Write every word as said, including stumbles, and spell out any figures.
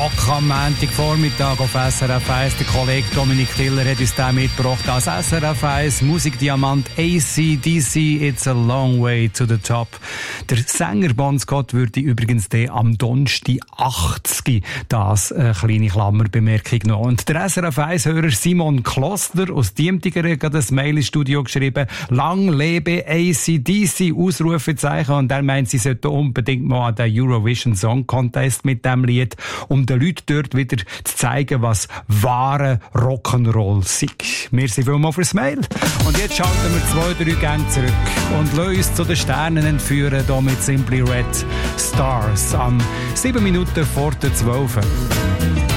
Rock am Montagvormittag auf S R F eins. Der Kollege Dominik Tiller hat uns den mitgebracht als S R F eins Musikdiamant A C D C It's a Long Way to the Top. Der Sänger Bon Scott würde übrigens den am Donnerstag achtzig das eine kleine Klammerbemerkung noch. Und der S R F eins-Hörer Simon Kloster aus Diemtigeren hat das Mail ins Studio geschrieben: Lang lebe A C D C, Ausrufezeichen. Und er meint, sie sollten unbedingt mal an den Eurovision Song Contest mit dem Lied, um den Leuten dort wieder zu zeigen, was wahre Rock'n'Roll ist. Merci vielmals fürs Mail. Und jetzt schalten wir zwei, drei Gänge zurück und lassen uns zu den Sternen entführen, hier mit Simply Red Stars am sieben Minuten vor der zwölf.